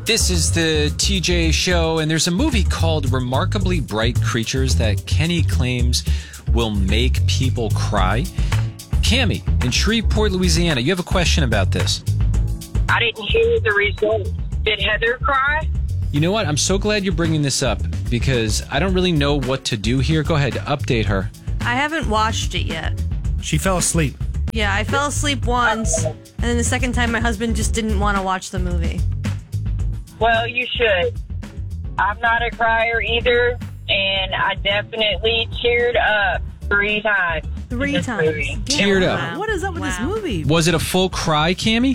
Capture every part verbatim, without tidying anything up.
This is the T J Show, and there's a movie called Remarkably Bright Creatures that Kenny claims will make people cry. Cammie, in Shreveport, Louisiana, you have a question about this. I didn't hear the results. Did Heather cry? You know what? I'm so glad you're bringing this up because I don't really know what to do here. Go ahead, update her. I haven't watched it yet. She fell asleep. Yeah, I fell asleep once, and then the second time my husband just didn't want to watch the movie. Well, you should. I'm not a crier either, and I definitely cheered up three times. Three times. Movie. Teared up. Wow. What is up with Wow. this movie? Was it a full cry, Cammie?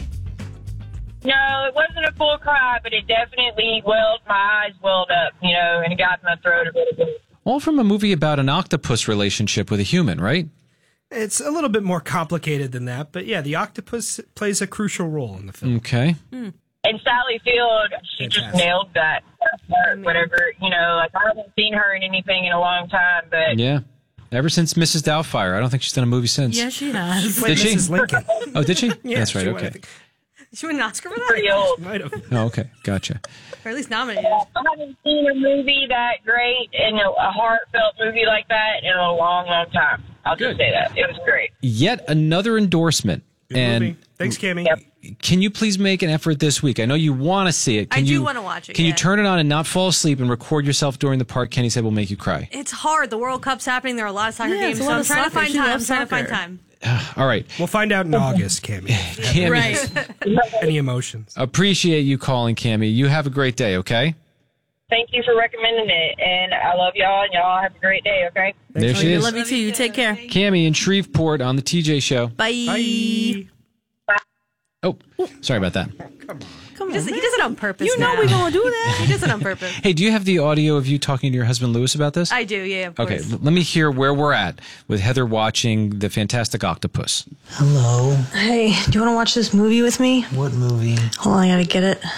No, it wasn't a full cry, but it definitely welled, my eyes welled up, you know, and it got in my throat a little bit. All from a movie about an octopus relationship with a human, right? It's a little bit more complicated than that, but yeah, the octopus plays a crucial role in the film. Okay. And Sally Field, she just Fantastic. nailed that part, whatever, you know, like I haven't seen her in anything in a long time, but Yeah. Ever since Missus Doubtfire. I don't think she's done a movie since. Yeah, she has. Played Did she? Missus Lincoln. Oh, did she? Yeah, That's right. she won, I Okay. think. Did she win an Oscar for pretty that? old. Might have. Oh, okay. Gotcha. Or at least nominated. I haven't seen a movie that great and a, a heartfelt movie like that in a long, long time. I'll Good. just say that. It was great. Yet another endorsement. Good and movie. Thanks, Cammie. Yep. can you please make an effort this week? I know you want to see it. Can I do you, wanna watch it, Can you yeah. turn it on and not fall asleep and record yourself during the part Kenny said will make you cry? It's hard. The World Cup's happening. There are a lot of soccer Yeah, games. it's a So lot I'm of trying to soccer. find She time. I'm loves trying to find soccer. time. All right. We'll find out in August, Cammie. Cammie, Right. Any emotions? appreciate you calling, Cammie. You have a great day, okay? Thank you for recommending it, and I love y'all, and y'all have a great day, okay? There she I is. love you too. You take care. Cammie in Shreveport on the T J Show. Bye. Bye. Oh, sorry about that. Come He does, on. he does it on purpose. You know now. we're going to do that. He does it on purpose. Hey, do you have the audio of you talking to your husband Lewis about this? I do, yeah, of course. Okay, l- let me hear where we're at with Heather watching The Fantastic Octopus. Hello. Hey, do you want to watch this movie with me? What movie? Hold on, I gotta get it.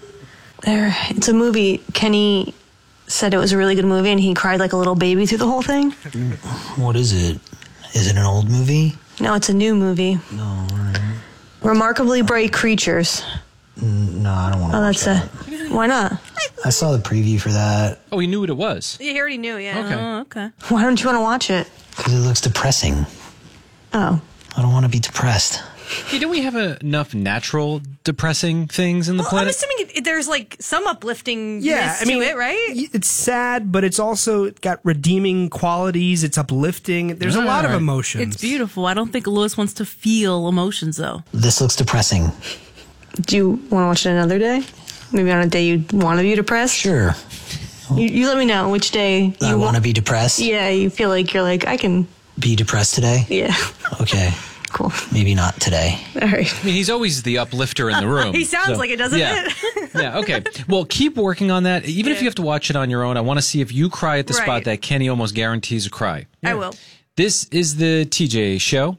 There. It's a movie. Kenny said it was a really good movie, and he cried like a little baby through the whole thing. What is it? Is it an old movie? No, it's a new movie. No, all right. Remarkably Bright Creatures. Mm, No, I don't want to Oh, watch that's that. it. Why not? I saw the preview for that Oh, he knew what it was. Yeah, he already knew, yeah. Okay. Oh, okay. Why don't you want to watch it? because it looks depressing. Oh. I don't want to be depressed. Hey, don't we have uh, enough natural depressing things in the Well, I'm planet? assuming it, there's like some uplifting Yeah, I mean, to it, right? y- it's sad, but it's also got redeeming qualities. It's uplifting. There's a Yeah, lot of right. emotions. It's beautiful. I don't think Lewis wants to feel emotions, though. This looks depressing. Do you want to watch it another day? Maybe on a day you want to be depressed? Sure. You, you let me know which day you I want to be depressed. Yeah, you feel like you're like, I can. Be depressed today? Yeah. Okay. Cool. Maybe not today. All right. I mean, he's always the uplifter in the room. He sounds so- like it, doesn't yeah. it? Yeah, okay. Well, keep working on that. Even if you have to watch it on your own, I want to see if you cry at the spot Right. that Kenny almost guarantees a cry. I will. This is the T J Show.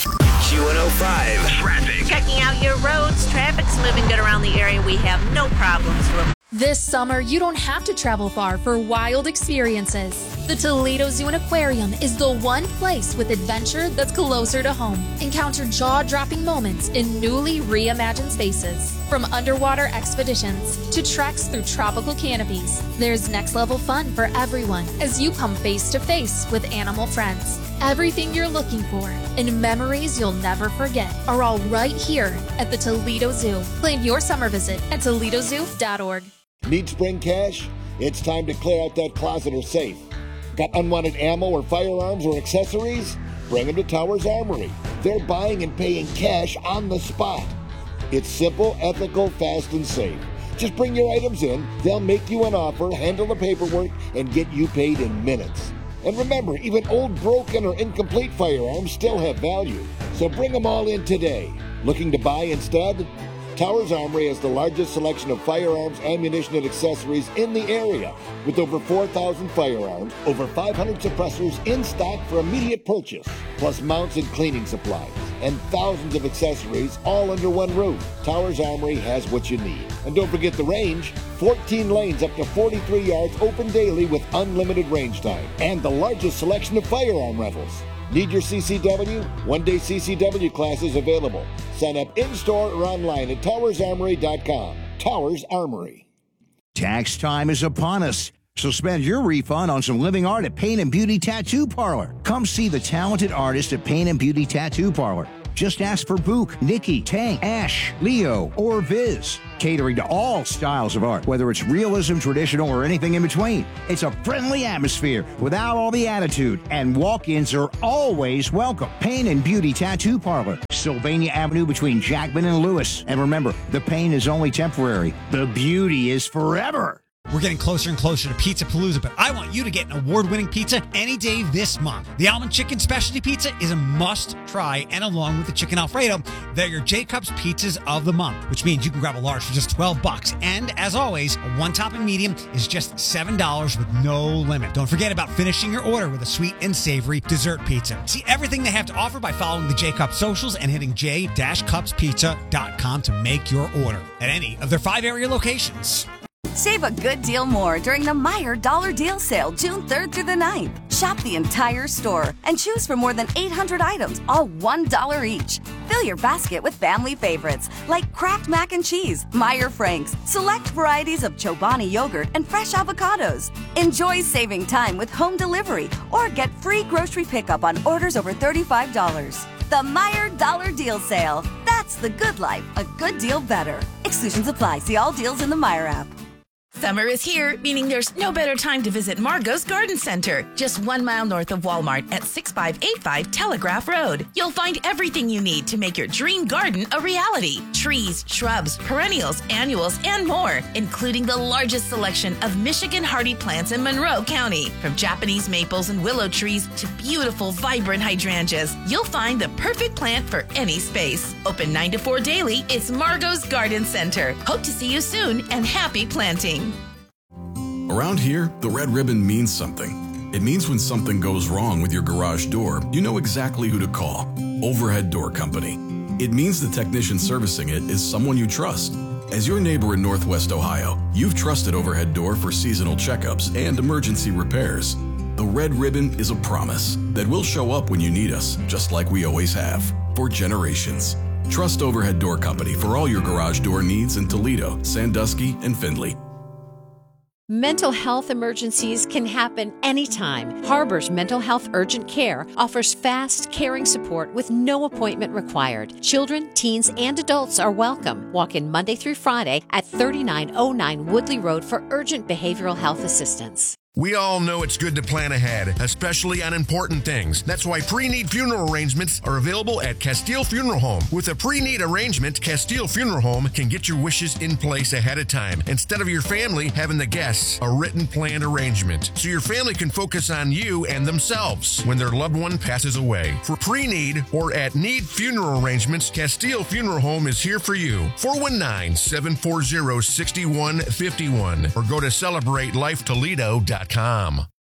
Q one oh five traffic. Checking out your roads. Traffic's moving good around the area. We have no problems. This summer, you don't have to travel far for wild experiences. The Toledo Zoo and Aquarium is the one place with adventure that's closer to home. Encounter jaw-dropping moments in newly reimagined spaces. From underwater expeditions to treks through tropical canopies, there's next-level fun for everyone as you come face-to-face with animal friends. Everything you're looking for and memories you'll never forget are all right here at the Toledo Zoo. Plan your summer visit at toledo zoo dot org. Need spring cash? It's time to clear out that closet or safe. Got unwanted ammo or firearms or accessories? Bring them to Towers Armory. They're buying and paying cash on the spot. It's simple, ethical, fast, and safe. Just bring your items in, they'll make you an offer, handle the paperwork, and get you paid in minutes. And remember, even old, broken, or incomplete firearms still have value. So bring them all in today. Looking to buy instead? Towers Armory has the largest selection of firearms, ammunition, and accessories in the area. With over four thousand firearms, over five hundred suppressors in stock for immediate purchase, plus mounts and cleaning supplies, and thousands of accessories all under one roof. Towers Armory has what you need. And don't forget the range, fourteen lanes up to forty-three yards open daily with unlimited range time. And the largest selection of firearm rentals. Need your C C W? One-day C C W classes available. Sign up in-store or online at towers armory dot com. Towers Armory. Tax time is upon us, so spend your refund on some living art at Paint and Beauty Tattoo Parlor. Come see the talented artists at Paint and Beauty Tattoo Parlor. Just ask for Book, Nikki, Tank, Ash, Leo, or Viz. Catering to all styles of art, whether it's realism, traditional, or anything in between. It's a friendly atmosphere without all the attitude, and walk-ins are always welcome. Paint and Beauty Tattoo Parlor, Sylvania Avenue between Jackman and Lewis. And remember, the pain is only temporary. The beauty is forever. We're getting closer and closer to Pizza Palooza, but I want you to get an award-winning pizza any day this month. The Almond Chicken Specialty Pizza is a must-try, and along with the Chicken Alfredo, they're your Jacob's Pizzas of the month, which means you can grab a large for just twelve bucks. And as always, a one-topping medium is just seven dollars with no limit. Don't forget about finishing your order with a sweet and savory dessert pizza. See everything they have to offer by following the Jacobs socials and hitting j dash cups pizza dot com to make your order at any of their five area locations. Save a good deal more during the Meijer Dollar Deal Sale, June third through the ninth. Shop the entire store and choose from more than eight hundred items, all one dollar each. Fill your basket with family favorites like Kraft Mac and Cheese, Meijer Franks, select varieties of Chobani yogurt, and fresh avocados. Enjoy saving time with home delivery or get free grocery pickup on orders over thirty-five dollars. The Meijer Dollar Deal Sale. That's the good life, a good deal better. Exclusions apply. See all deals in the Meijer app. Summer is here, meaning there's no better time to visit Margot's Garden Center, just one mile north of Walmart at six five eight five Telegraph Road. You'll find everything you need to make your dream garden a reality. Trees, shrubs, perennials, annuals, and more, including the largest selection of Michigan hardy plants in Monroe County. From Japanese maples and willow trees to beautiful, vibrant hydrangeas, you'll find the perfect plant for any space. Open nine to four daily, it's Margot's Garden Center. Hope to see you soon, and happy planting. Around here, the red ribbon means something. It means when something goes wrong with your garage door, you know exactly who to call. Overhead Door Company. It means the technician servicing it is someone you trust. As your neighbor in Northwest Ohio, you've trusted Overhead Door for seasonal checkups and emergency repairs. The red ribbon is a promise that we'll show up when you need us, just like we always have, for generations. Trust Overhead Door Company for all your garage door needs in Toledo, Sandusky, and Findlay. Mental health emergencies can happen anytime. Harbor's Mental Health Urgent Care offers fast, caring support with no appointment required. Children, teens, and adults are welcome. Walk in Monday through Friday at thirty-nine oh nine Woodley Road for urgent behavioral health assistance. We all know it's good to plan ahead, especially on important things. That's why pre-need funeral arrangements are available at Castile Funeral Home. With a pre-need arrangement, Castile Funeral Home can get your wishes in place ahead of time, instead of your family having the guests a written planned arrangement, so your family can focus on you and themselves when their loved one passes away. For pre-need or at need funeral arrangements, Castile Funeral Home is here for you. four one nine, seven four zero, six one five one or go to celebrate life toledo dot com.